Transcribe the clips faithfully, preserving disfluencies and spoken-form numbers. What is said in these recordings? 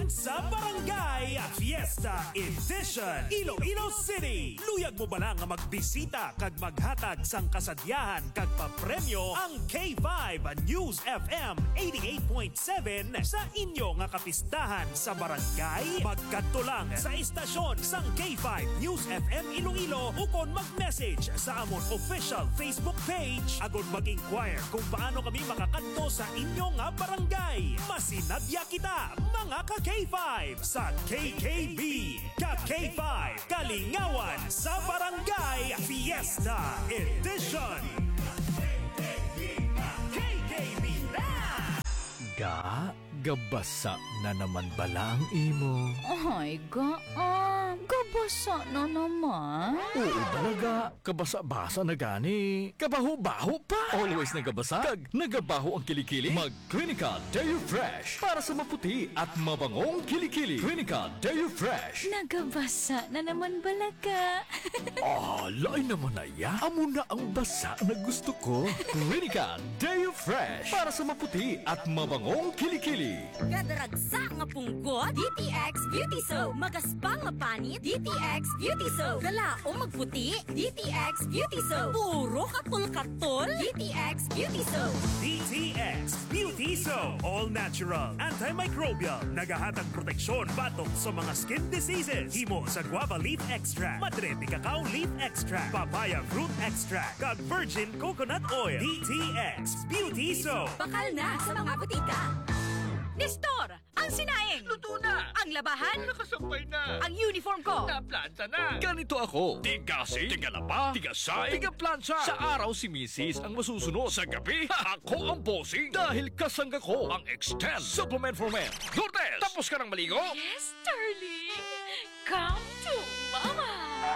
sa Barangay Fiesta Edition Iloilo City. Luyag mo ba lang nga magbisita kag maghatag sang kasadyahan kag papremyo ang K five News F M eighty-eight point seven sa inyo nga kapistahan sa barangay? Magkadto lang sa istasyon sang K five News F M Iloilo ukon mag-message sa amon official Facebook page agud mag-inquire kung paano kami makakadto sa inyo nga barangay. Masinadya kita mga ka-K five sa K K B. Ka-K five Kalingawan sa Barangay Fiesta Edition. K K B na! Ga, gabasa na naman bala ang imo. Ay, ga, ah, gabasa na naman. Oo talaga, kabasa-basa na gani. Kabaho-baho pa. Always nagabasa, kag nagabaho ang kilikili. Mag-Clinica Deo Fresh para sa maputi at mabangong kilikili. Clinica Deo Fresh. Nagabasa na naman balaga. Ah, lain naman na ya. Amo na ang basa na gusto ko. Clinica Deo Fresh para sa maputi at mabangong kilikili. Kadaragsa nga punggot, D T X Beauty Soap. Magaspang nga panit, D T X Beauty Soap. Galao magputi, D T X Beauty Soap. Puro katul-katul, D T X Beauty Soap. D T X Beauty Soap. All natural, antimicrobial, nagahatag proteksyon batok sa mga skin diseases. Himo sa guava leaf extract, madre de cacao leaf extract, papaya fruit extract, kag virgin coconut oil. D T X Beauty Soap. Bakal na sa mga butika. Nestor, ang sinaing! Luto na! Ang labahan! Nakasampay na! Ang uniform ko! Naplanta na! Ganito ako. Tigasi, tigalapa, tigasay, tigaplansya. Sa araw si Missus ang masusunod. Sa gabi, ako ang bossing. Dahil kasangga ko ang Extend Supplement for Men. Lourdes, tapos ka ng maligo? Yes, darling! Come to Mama!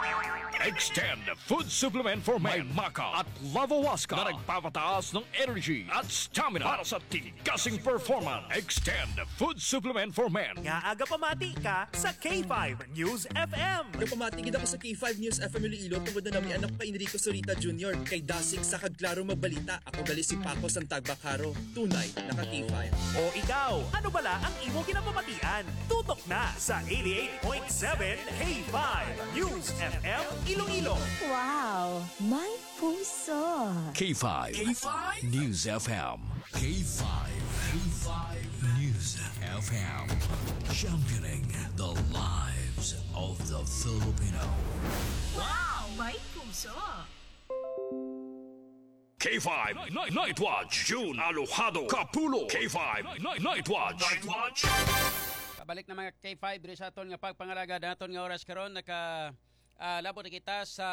Extend Food Supplement for Men. May Maca at Lavawaska na nagpapataas ng energy at stamina para sa tigasing performance. Extend Food Supplement for Men. Nga aga pamati ka sa K five News F M. Nagpamatigid ako sa K five News F M Iloilo tungod na nami anak pa Enrico Sorita Junior Kay Dasig sa Kagklaro Magbalita. Ako gali si Paco Santagbakaro. Tunay, naka K five. O ikaw, ano bala ang imo kinapamatian? Tutok na sa eighty-eight point seven K five News F M Iloilo. Wow, may puso. K five. K five News F M. K five. K five News F M. Championing the lives of the Filipino. Wow, may puso! K five Night, Night Watch. June Alojado Capulo. K five Night, Night Watch. Night Watch. Pabalik na mga K five diri sa aton nga pagpangalaga naton nga oras karon naka uh, labot na kita sa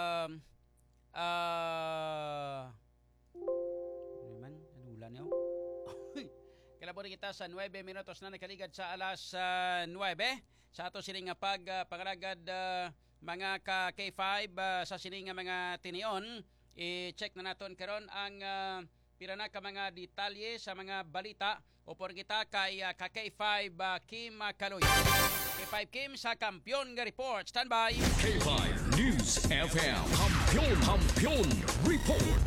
ah uh, man anula niyo. Kalabot na kita sa nine minutos na nakaligad sa alas uh, nine sa ato sining nga pag uh, pangalagad uh, mga ka K five uh, sa sining nga mga tinion. I-check na naton karon ang uh, pira na ka mga detalye sa mga balita upor kita kay uh, ka K five uh, Kim uh, Kaloy. K five Kim sa Kampiyon nga report. Stand by. K five News F M. Kampiyon, Kampiyon Report.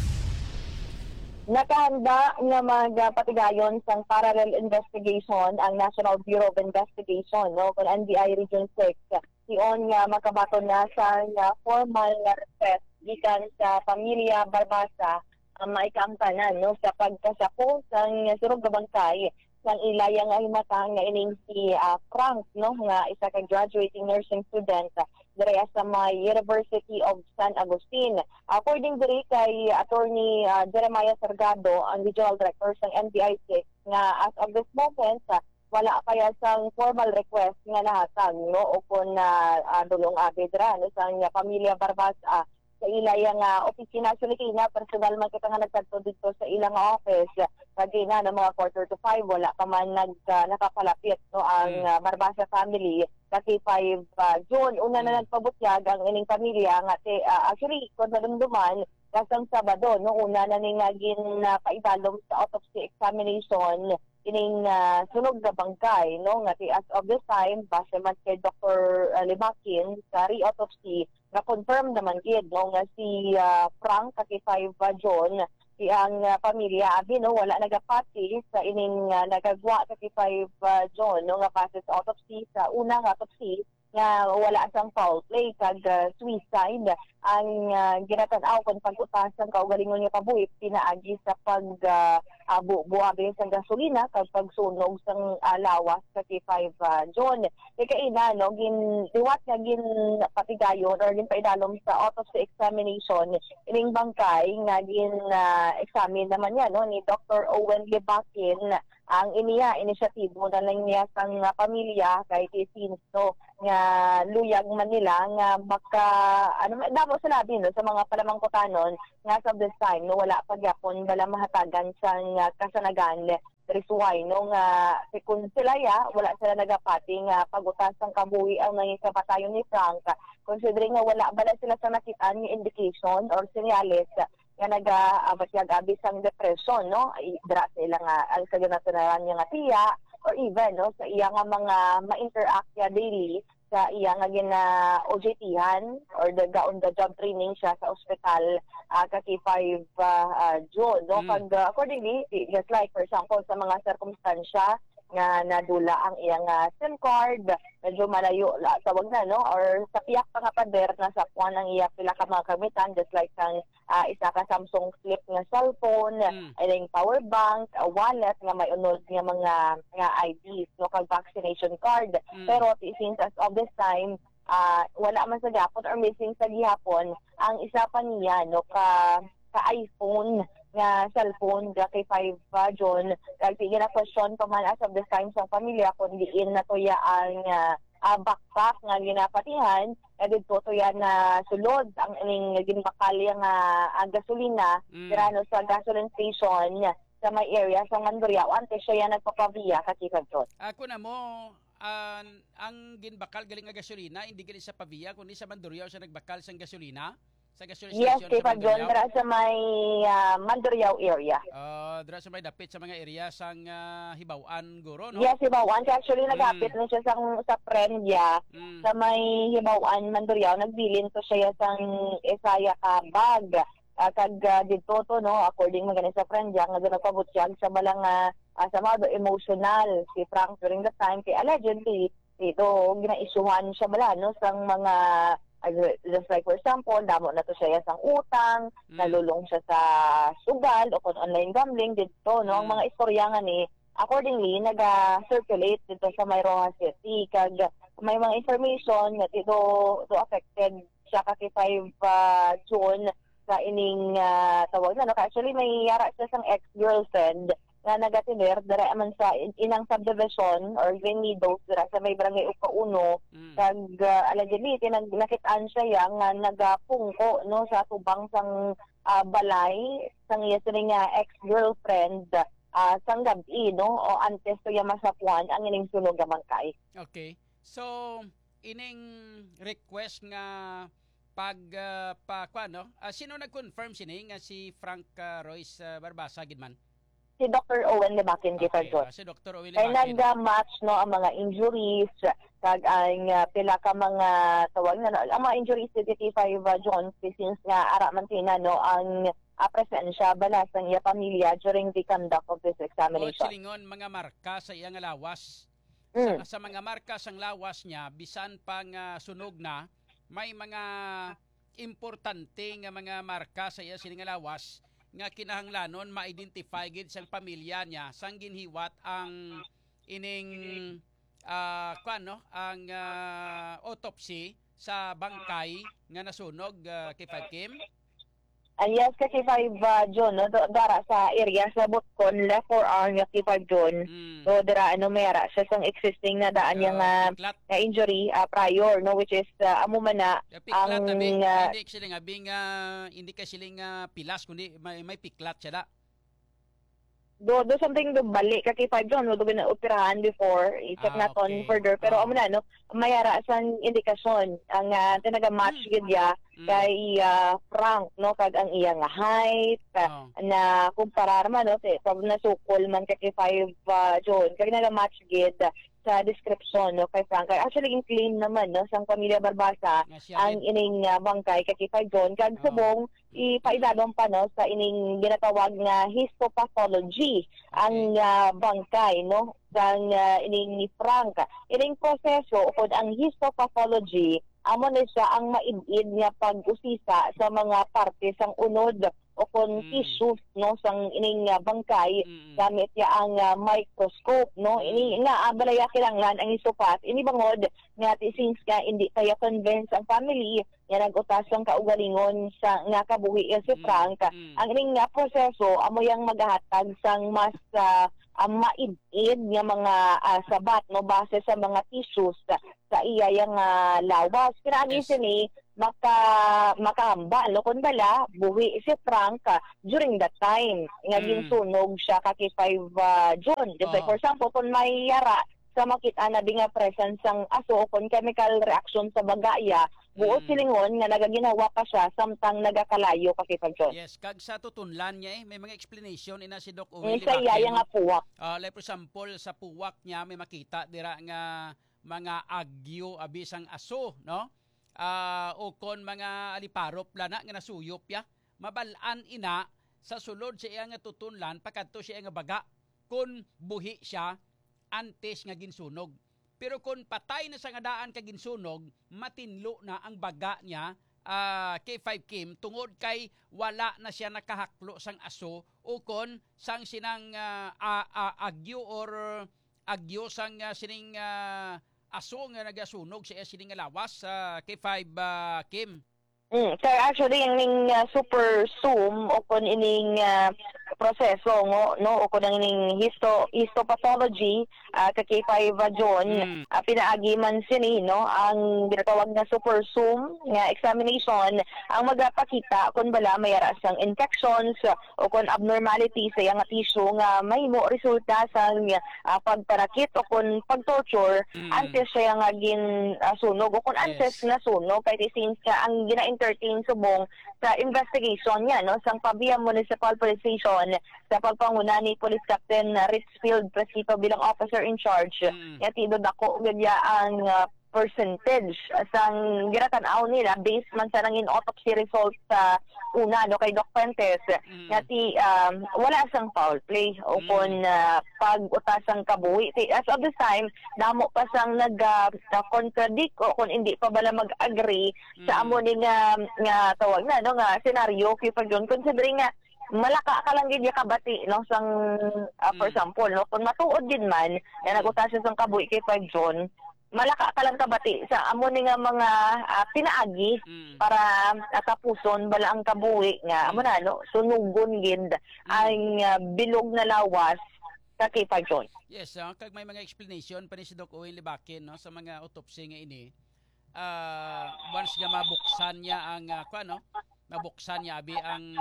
Nakahanda nga magpatigayon sang parallel investigation ang National Bureau of Investigation no kun N B I Region six. Siyon nga makabaton na sa nga formal nga request gikan sa pamilya Barbasa ang maikaangtanan no sa pagkasako sang surog nga bangkay sang ilayang ay mata nga ining si uh, Frank no nga isa ka graduating nursing student uh, diri sa may University of San Agustin. According diri kay attorney uh, Jeremiah Sargado, ang regional director sang N B I six nga as of this moment uh, wala kaya sang formal request nga nahatag no upon na uh, dulong abidra no sang uh, pamilya Barbasa uh, sa ilang uh, opisina. Actually, na personal man kita nga nagtagto dito sa ilang office. Kagi na ng mga quarter to five, wala pa man nag, uh, nakapalapit no, ang uh, Barbasa family. Kasi five uh, June, una na nagpabutyag ang ining pamilya. Nga, te, uh, actually, kung nadumduman, kasang Sabado, no, una na ning naging uh, paidalom sa autopsy examination ining uh, sunog na bangkay, no, nga as of this time, base man kay Doctor Uh, Limakin sa re-autopsy, na confirm naman gid no nga si uh, Frank kaki five uh, John iyang uh, pamilya abi no wala nagapati sa ining uh, nagagwa sa K five uh, John no nga passes autopsy sa unang autopsy nga wala sang foul play kag uh, suicide ang uh, ginatan-aw kon pag-utas ang kaugalingon nga pabuhi pinaagi sa pag uh, uh, buabi sang gasolina kag pagsunog sang uh, lawas sa K five uh, John kay kaina no gin diwat nga gin patigayon or gin paidalom sa autopsy examination ining bangkay nga gin uh, examine naman niya no ni Doctor Owen Lebakin ang iniya inisyatibo na lang niya sang uh, pamilya kay since no nga luyag man nila nga maka ano damo sa labi no sa mga palamangkotanon nga sa this time no wala pa gyapon bala mahatagan sang uh, kasanagan risuway no nga kung sila ya wala sila nagapati nga pagutas sang kabuhi ang nanging kapatayon ni Frank considering nga wala bala sila sa nakitaan nga indication or senyales nga nag-abatyag-abi sang depression no dra sa ila nga ang kaganatunan niya nga tiya or even no sa iya nga mga ma-interact ya daily sa iya nga gina O J T-han or the on the job training siya sa ospital uh, ka K five uh, uh, June no mm. Pag uh, accordingly just like for example sa mga circumstansya nga nadula ang iyang uh, SIM card medyo malayo la, tawag na no or sa piyak pa nga pader na sa kuan ang iya pila ka mga kamitan just like sang uh, isa ka Samsung Flip nga cellphone mm. ay power bank a wallet nga may unod nga mga nga I Ds no kag vaccination card mm. pero since as of this time uh, wala man sa gapon or missing sa gihapon ang isa pa niya no ka ka iPhone nga cellphone ga K five uh, John kag sige na question pa man as of this time sa pamilya kundi in na tuya ang uh, uh, backpack nga ginapatihan e didto tuya na sulod ang ining ginbakal nga uh, gasolina mm. no sa gasoline station sa may area sa Mandurriao ante siya nagpapabiya ka K five John. Ako na mo uh, ang ginbakal galing nga gasolina hindi gali sa Pavia kundi sa Mandurriao siya nagbakal sang gasolina. Sa yes, kay Pagjon, dara sa may uh, Mandurriao area. Uh, dara sa may dapit sa mga area sang uh, Hibaw-an, Guro, no? Yes, Hibaw-an. Kaya actually mm. nagapit na siya sang, sa Prendya. Mm. Sa may Hibaw-an, Mandurriao. Nagbilin to siya sang Isaya Kabag. Uh, kag uh, dito to, no, according magaling sa Prendya, nga doon nagpabutyag sa balang uh, uh, sa mga emotional si Frank during the time. Kaya allegedly, dito, gina-issuehan siya bala, no, sang mga just like for example, damo na to siya sang utang, mm. nalulong siya sa sugal o kung online gambling dito, no? Mm. Ang mga istorya nga ni, accordingly, naga-circulate dito sa Mayroa City. Kag may mga information na dito to affected siya ka K five uh, June sa ining uh, tawag na, no? Actually, may yara siya sang ex-girlfriend na nagatiner dara man sa inang subdivision or Venidos dara sa may barangay Ukauno mm. kag uh, allegedly tinag nakitaan siya nga nagapungko no sa tubang sang uh, balay sang iya nga ex-girlfriend uh, sang gabi no o antes to ya masapuan ang ining sunog man kay. Okay. So ining request nga pag uh, pa kuno uh, sino nag-confirm sini nga si Frank uh, Royce uh, Barbasa gid man? Si Doctor Owen Lebakin kita okay, John. Uh, si Doctor Owen Lebakin. Kaya nag-match no ang mga injuries kag ang uh, pila ka mga tawag na no, ang mga injuries sa K five uh, John since nga ara man tina no ang uh, presensya bala sa iya pamilya during the conduct of this examination. O silingon mga marka sa iyang lawas. Mm. Sa, sa mga marka sang lawas niya bisan pang uh, sunog na may mga importante nga mga marka sa iya sining lawas nga kinahanglanon ma-identify gid sang pamilya niya sang ginhiwat ang ining uh, kuno ang uh, autopsy sa bangkay nga nasunog uh, kay five Kim. And yes, kasi five uh, John, no, dara sa area sa Butkon, left forearm, yung five John. Mm. So, dara, ano, mayara siya sang existing na daan yung uh, uh, injury uh, prior, no, which is, uh, amo man na, ang... Piklat, abing, uh, hindi kasi nga, abing, uh, hindi kasi uh, pilas, kundi may, may piklat siya da. Do, do something do balik ka kay five John, do operahan before, i-check ah, naton okay. further. Pero, ah. amo na, no, mayara sang indikasyon, ang uh, tinaga-match mm. gid Mm. kay uh, Frank no kag ang iya nga height oh. na kumparar man no say pag nasukol man kay five uh, John kag naga-match gid sa description no kay Frank. Actually yung claim naman no sang pamilya Barbasa Nga siya ang din. ining uh, bangkay kay Kifay John kag Oo. subong ipaidadong pa no sa ining ginatawag nga histopathology ang uh, bangkay no sang uh, ining ni Frank. Ining proseso upod ang histopathology amo na siya ang maid-id nga pag-usisa sa mga parte sang unod o kon Mm. tissues no sang ining uh, bangkay Mm. gamit ya ang uh, microscope no ini nga uh, balaya kinahanglan ang isupat ini bangod nga ti since nga hindi kaya convince ang family nga nag-utas ang kaugalingon sa nga kabuhi eh, si Mm. Frank Mm. ang ining nga proseso amo yang maghatag sang mas uh, ang maid-id nga mga uh, sabat no base sa mga tissues sa, sa iya yang uh, lawas kinaagi Yes. sini maka makahamba no kun bala buhi si Frank uh, during that time nga Mm. ginsunog siya kaki five uh, June just like Oo. for example kung may yara sa makita na di nga presence ang aso kung chemical reaction sa bagaya buo Mm. silingon nga nagaginawa pa siya samtang nagakalayo kaki five June Yes, kag sa tutunlan niya eh, may mga explanation ina si Doc mm. Owen sa iya Libaque, nga no? puwak Ah, like for example, sa puwak niya may makita dira nga mga agyo abisang aso, no? Ah, o kon mga aliparop lana nga nasuyop ya. Mabalaan ina sa sulod sa iya nga tutunlan pakadto siya nga baga kun buhi siya antes nga ginsunog. Pero kung patay na sa nga daan ka ginsunog, matinlo na ang baga niya uh, K five Kim tungod kay wala na siya nakahaklo sang aso o kon sang sinang uh, uh, uh, agyo or agyo sang uh, sining uh, aso nga nagasunog sa sining nga lawas sa uh, K five uh, Kim. Mm, sir, actually yung ning uh, super zoom o kun ining uh, proseso ngo no o kun ang ining histo histopathology uh, ka K five uh, John Mm. uh, pinaagi man sini no ang ginatawag na super zoom nga examination ang magapakita kung bala mayara sang infections uh, o kun abnormality sa yang tissue nga mahimo resulta sa uh, pagparakit o kun pagtorture Mm. antes siya nga gin uh, sunog o kun antes Yes. na sunog kay since ka ang gina-entertain subong sa investigation niya no sang Pabia Municipal Police Station sa pagpanguna ni Police Captain Richfield Presito bilang officer in charge Mm. ya tido dako gadya ang uh, percentage sang ginatan-aw nila based man sa nangin autopsy result sa una no kay Doc Fuentes Mm. nga ti um, wala sang foul play o Mm. kon uh, pag-utasang kabuhi Ti- as of this time damo pa sang nag uh, contradict o kung hindi pa bala mag-agree sa Mm. amo ni nga nga tawag na no nga scenario kay pag yun considering nga malaka ka lang gid ya kabati no sang uh, for Mm. example no kung matuod din man na nag-utasan sang kabuhi kay five John malaka ka lang kabati sa amo ni nga mga uh, pinaagi Mm. para uh, tapuson bala ang kabuhi nga amo na no sunugon gid ang uh, bilog na lawas sa kay five John. Yes, uh, kag may mga explanation pa ni si Doc Owen Libaque no sa mga autopsy nga ini. Ah, once nga mabuksan niya ang uh, kuan no, mabuksan niya abi ang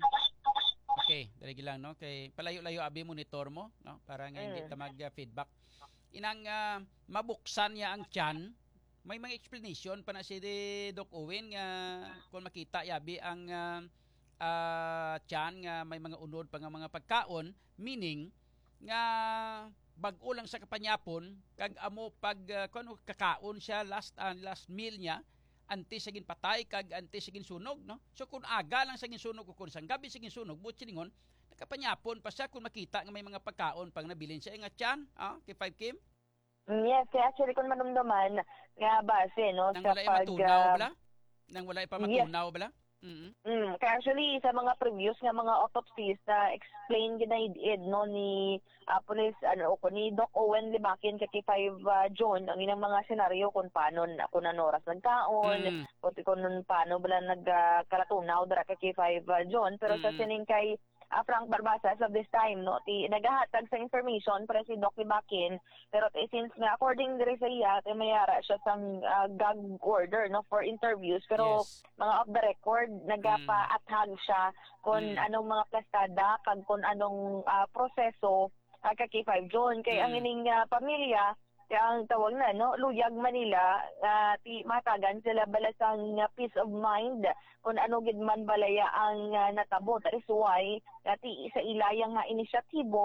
Okay, dali lang no kay palayo-layo abi monitor mo no para nga hindi Mm. ta mag-feedback. Inang uh, mabuksan niya ang tiyan, may mga explanation pa na si Doc Owen nga kung makita yabi ang uh, uh, tiyan nga may mga unod pa nga mga pagkaon, meaning nga bag-o lang sa kapanyapon kag amo pag uh, kuno kakaon siya last uh, last meal niya antes sa ginpatay kag antes sa ginsunog no so kung aga lang sa ginsunog o kung sang gabi sa ginsunog butsi ningon nakapanyapon pa siya kung makita nga may mga pagkaon pang nabilin siya nga tiyan ah kay five Kim Mm, Yes, kaya actually kung manumdaman nga base no nang sa wala pag matunaw uh, bala nang wala pa yes. matunaw bala mm Mm, kaya actually sa mga previous nga mga autopsies na explain ginaid no ni uh, police ano ko ni Doc Owen Libaque kay five uh, John ang ilang mga senaryo kung paano na kung ano oras nagkaon Mm. o kung paano bala nagkalatunaw dara kay five uh, John pero sa Mm. sining kay uh, Frank Barbasa as of this time no ti nagahatag sa information para si Doc Libaque pero ti, since nga according diri sa iya ti mayara siya sang uh, gag order no for interviews pero yes mga off the record nagapa-athag siya kung Mm. anong mga plastada kag kung anong ah, proseso uh, kay five John kay ang Mm. ining ah, pamilya kaya ang tawag na no luyag Manila uh, ti matagan sila balasang uh, peace of mind kung ano gid man balaya ang uh, natabo that is why uh, ti sa ilayang nga inisyatibo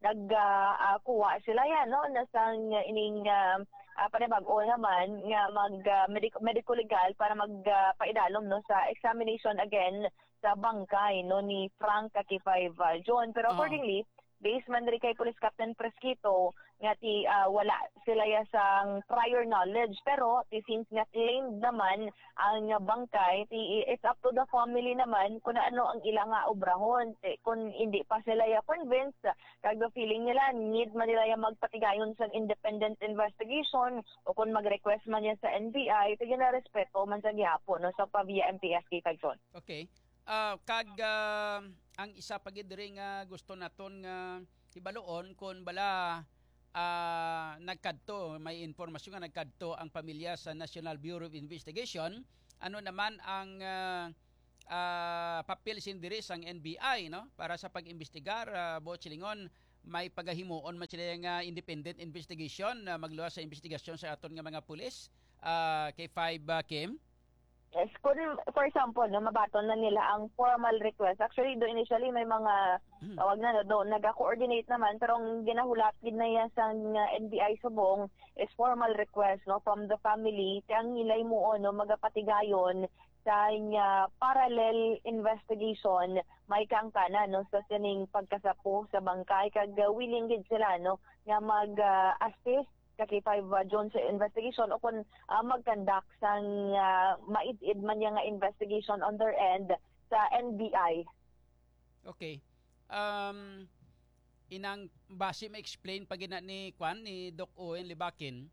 nagkuha sila yan no nasang ining uh, uh, panibag-o naman nga mag uh, medico, medico legal para magpaidalom uh, no sa examination again sa bangkay no ni Frank Kakifay Valjon. Pero accordingly, oh. based man rin kay Police Captain Fresquito nga ti uh, wala sila ya sang prior knowledge, pero ti since nga claimed naman ang bangkay, ti it's up to the family naman kung ano ang ilang nga obrahon. Ti, kung hindi pa sila ya convinced, kag the feeling nila need man nila ya magpatigayon sa independent investigation o kung mag-request man yan sa N B I, ti na respeto man sa gihapon no sa pa via M P S K Kagson. Okay. Uh, kag uh, ang isa pagid diri nga gusto naton nga ibaloon kung bala uh, nagkadto, may informasyon nga nagkadto ang pamilya sa National Bureau of Investigation, ano naman ang uh, uh, papel sindiri sang N B I no para sa pag-imbestigar, uh, Bochilingon, may pagahimuon man sila nga independent investigation na uh, magluwas sa investigasyon sa aton nga mga pulis, uh, K five uh, Kim. Yes, kung for example, no, mabaton na nila ang formal request. Actually, do initially may mga tawag na do naga-coordinate naman, pero ang ginahulat gid na yan sa uh, N B I subong is formal request no from the family. Tiyang nilay mo no magapatigayon sa uh, parallel investigation may kangkana no sa sining pagkasapo sa bangkay, kag uh, willing gid sila no nga mag-assist uh, K five uh, John sa investigation o kung uh, mag-conduct sang uh, maid-id man yung uh, investigation on their end sa N B I. Okay. Um, inang base ma-explain pag ina ni Kwan, ni Doc Owen Libakin,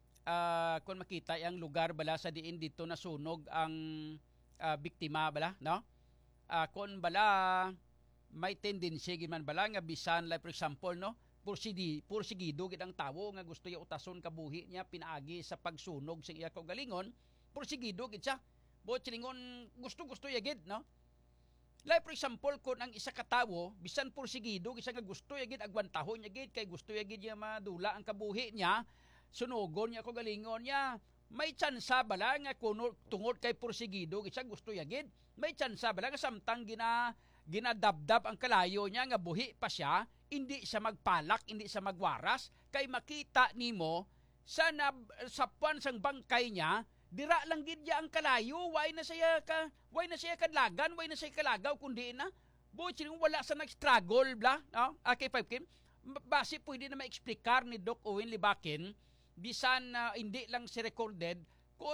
uh, kung makita yung lugar bala sa diin dito nasunog ang uh, biktima bala, no? Uh, kung bala may tendency giman bala nga bisan like for example no Pursigi, pursigido gid ang tawo nga gusto ya utason kabuhi niya pinaagi sa pagsunog sa iya kaugalingon, pursigido gid siya. Bochilingon gusto-gusto ya gid no. Like for example kung ang isa ka tawo bisan pursigido gid nga gusto ya gid agwantahon niya gid kay gusto ya gid niya madula ang kabuhi niya, sunugon niya kaugalingon niya, may tsansa bala nga kuno tungod kay pursigido gid siya gusto ya gid, may tsansa bala nga samtang gina ginadabdab ang kalayo niya nga buhi pa siya, hindi siya magpalak, hindi siya magwaras, kay makita nimo sa nab, sa puwan sang bangkay niya, dira lang gid ya ang kalayo, way na siya ka, way na siya kadlagan, way na siya kalagaw kundi na. Buti wala sa nag-struggle bla, no? Okay, five Kim. Base pwede na ma-explicar ni Doc Owen Libakin, bisan uh, hindi lang si recorded kung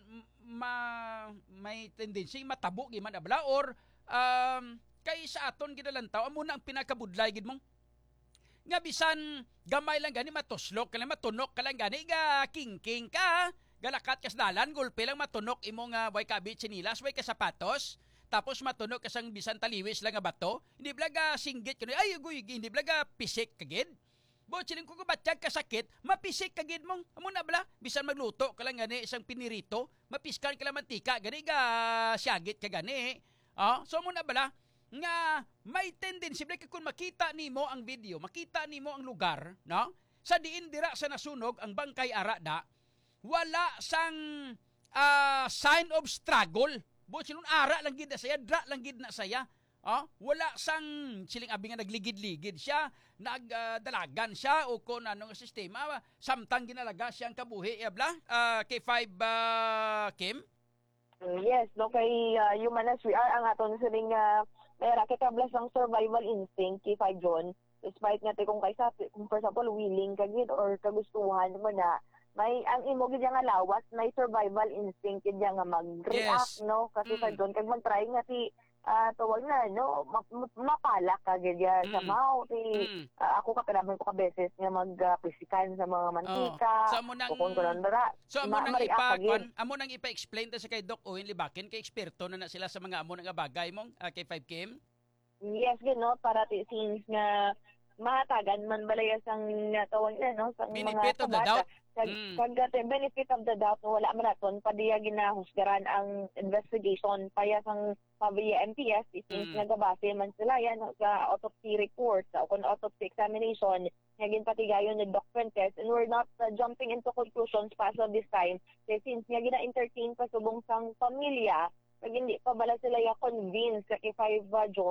ma may tendency matabo giman abla or um, kay sa aton gidalantaw amo na ang pinakabudlay gid mong nga bisan gamay lang gani matuslok ka lang matunok ka lang gani ga king-king ka galakat kas dalan gulpe lang matunok imo nga way kabi chinilas way ka sapatos tapos matunok ka sang bisan taliwis lang nga bato hindi blaga singgit kuno ay guy hindi blaga pisik kagid bo chiling ko batyag kasakit mapisik kagid mong amo na bala bisan magluto ka lang gani isang pinirito mapiskan ka lang mantika gani ga siyagit ka gani oh so amo na bala nga may tendency like kung makita nimo ang video, makita nimo ang lugar, no? Sa diin dira sa nasunog ang bangkay arada, wala sang uh, sign of struggle. Bo silon ara lang gid na saya, dra lang gid na saya. Oh, wala sang siling abi nga nagligid-ligid siya, nagdalagan uh, siya o kon anong sistema, samtang ginalaga siya ang kabuhi yabla. Uh, K five uh, Kim. Yes, no kay uh, human as we are ang aton sining uh, Pero kakablas ang survival instinct kay five John, despite nga kung kaysa, kung for example, willing ka gid or kagustuhan mo na, may ang imo gid nga lawas, may survival instinct gid nga mag-react, yes. No? Kasi mm. five John, kag mag-try nga si, uh, tawag na, no? Mapalak ka gid ya mm. sa mouth. Mm. Uh, ako ka, kailangan ko ka beses nga mag-pisikan sa mga mantika, oh. So, amo nang, kung kunandara. So, amo nang, ipa, amo nang ipa-explain ta sa kay Doc Owen Libakin, kay eksperto na na sila sa mga amo nga bagay mong uh, kay five Kim? Yes, gid no, para t- since nga mahatagan man balay sang tawag na no sa benefit mga of the doubt. Kag mm. kag benefit of the doubt wala man naton padiya ginahusgaran ang investigation paya sang via M P S since mm. nagabase man sila yan sa autopsy report sa kun autopsy examination nga patigayon ni Doc Fuentes, and we're not uh, jumping into conclusions pa so this time since nga gina-entertain pa subong sang pamilya pag hindi pa bala sila ya convince sa K five uh, John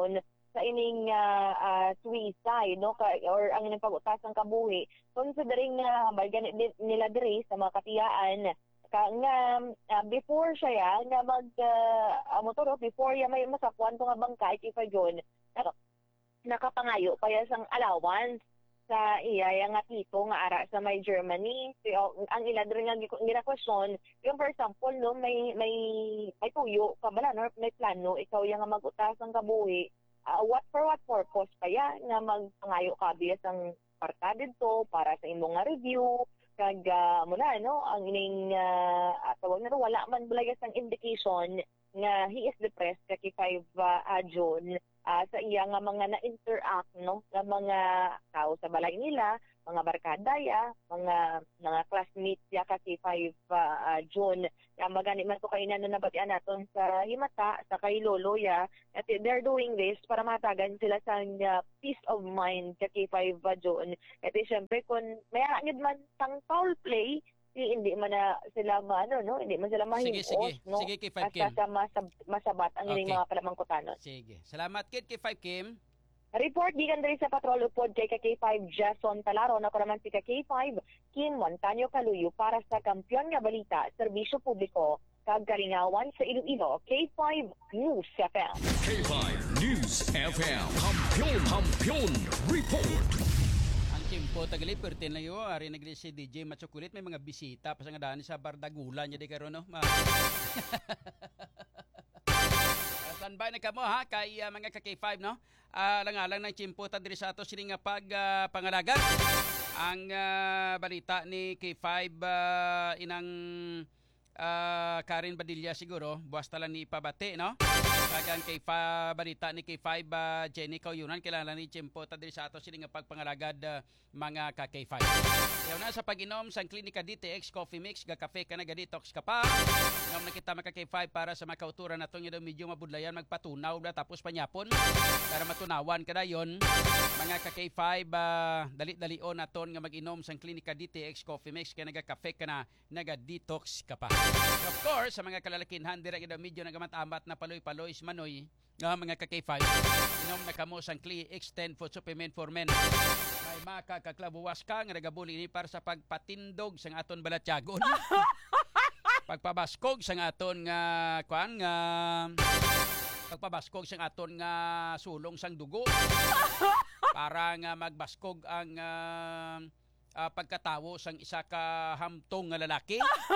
sa ining uh, uh, suicide, no, ka, or ang ining pag-utas ng kabuhi, considering nga uh, gani nila diri sa mga katiyaan ka nga uh, before siya ya, nga mag uh, motor before ya may masapuan to nga bangkay kifa yun naka, nakapangayo pa ya sang allowance sa iya nga tito nga ara sa may Germany. So, ang ila diri nga gina-question, yung for example no may may may tuyo ka bala no may plano ikaw yang nga mag-utas ng kabuhi. Uh, what for what purpose kaya nga magpangayo ka biya sang parta dito para sa imong nga review kag uh, muna no ang ining uh, tawag na wala man bulay sang indication nga he is depressed kay five uh, uh, June uh, sa iya nga mga na-interact no sa mga tao sa balay nila, mga barkada ya, mga mga classmates ya kay five uh, uh, June. Ya magani man to kay na nabatian naton sa himata sa kay lolo ya at they're doing this para matagan sila sa uh, peace of mind kay five uh, June. At syempre kun may angid man sang foul play hindi man na sila ano no hindi man sila mahimos sige, sige. no Sige kay five Kim. sa masab- masabat ang Okay. ining mga palamangkutanon. Sige. Salamat kid kay five Kim. Report gikan diri sa patrol upod kay K five Jason Talaro na naman si K five Kim Montaño Kaluyo para sa Kampiyon nga Balita, Serbisyo Publiko kag Kalingawan sa Iloilo. K five News F M. K five News F M. Kampiyon, kampiyon, report. Kimpo tagali pertin lang yo ari nagli si D J Machokulit may mga bisita pa sa nga daan sa Bardagulan nya di karon no. Standby na kamo ha kay uh, mga ka K five no. Uh, langalang ng Kimpo ta diri sa ato sini nga pag uh, pangalagan ang uh, balita ni K five uh, inang uh, Karen Badilla siguro buwas talan ni ipabati no. Kagang kay fa balita ni K five uh, Jenny Kauyunan kilala ni Chimpo ta diri sa ato sini nga pagpangalagad uh, mga ka K five. Yaw na sa pag-inom sang Klinika D T X Coffee Mix ga kafe ka na ga detox ka pa. Ngam na kita maka K five para sa makauturan nato nga medyo mabudlayan magpatunaw na tapos panyapon para matunawan kada yon mga ka K five uh, dali-dalion naton nga mag-inom sang Klinika D T X Coffee Mix ka naga kafe ka na naga detox ka pa. Of course sa mga kalalakinhan dira nga medyo nagamat-amat na paloy-paloy manoy nga mga ka K five inom na kamo sang Cli X ten Food Supplement for Men may makakaklabuwas ka nga nagabuli ni para sa pagpatindog sang aton balatyagon pagpabaskog sang aton nga kuan nga pagpabaskog sang aton nga sulong sang dugo para nga magbaskog ang uh, uh, pagkatawo sang isa ka hamtong nga lalaki.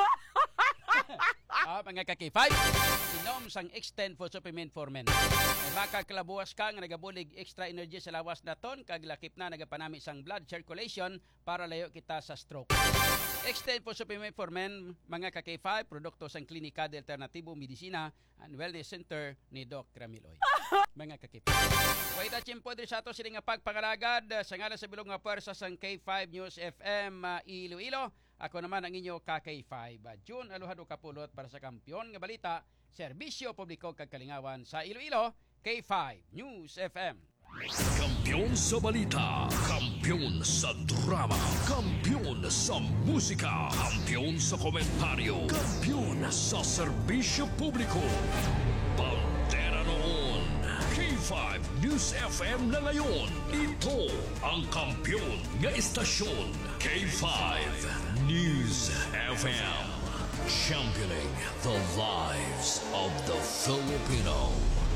Ah, mga ka K five inom sang X ten Food Supplement for Men ay makakalabuwas ka nga nagabulig extra energy sa lawas naton kag lakip na nagapanami sang blood circulation para layo kita sa stroke. X ten Food Supplement for Men mga ka K five produkto sang Klinika de Alternatibo Medicina and Wellness Center ni Doc Ramiloy. Mga ka K five wait a chimpo diri sa ato sini nga pagpangalagad sa ngalan sa bilog nga puwersa sang K five News F M uh, Iloilo. Ako naman ang inyo ka K five June Aluhado Kapulot para sa Kampiyon nga Balita, Serbisyo Publiko kag Kalingawan sa Iloilo, K five News F M. Kampiyon sa balita, kampiyon sa drama, kampiyon sa musika, kampiyon sa komentaryo, kampiyon sa serbisyo publiko. Pantera noon, K five News F M na ngayon. Ito ang kampiyon nga istasyon, K five News F M. Championing the lives of the Filipino.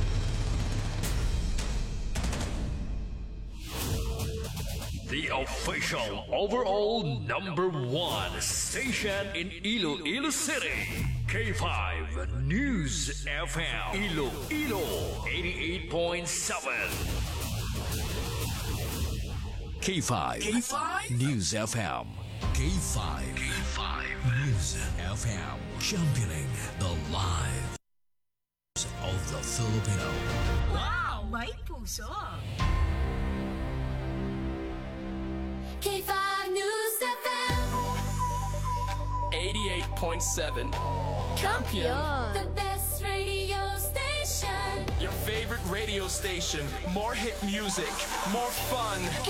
The official overall number one station in Iloilo City. K five News F M. Iloilo eighty-eight point seven. K five. K five News F M. K five. K five News F M. Championing the lives of the Filipino. Wow! May puso! K five News F M eighty-eight point seven. Kampiyon! The best radio station! Your favorite radio station. More hit music, more fun.